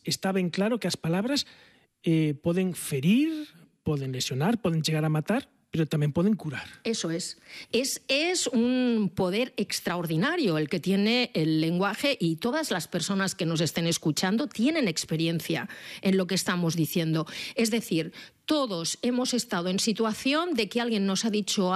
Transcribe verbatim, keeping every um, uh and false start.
está ben claro que as palabras eh, poden ferir, poden lesionar, poden chegar a matar, pero también pueden curar. Eso es. es. Es un poder extraordinario el que tiene el lenguaje, y todas las personas que nos estén escuchando tienen experiencia en lo que estamos diciendo. Es decir, todos hemos estado en situación de que alguien nos ha dicho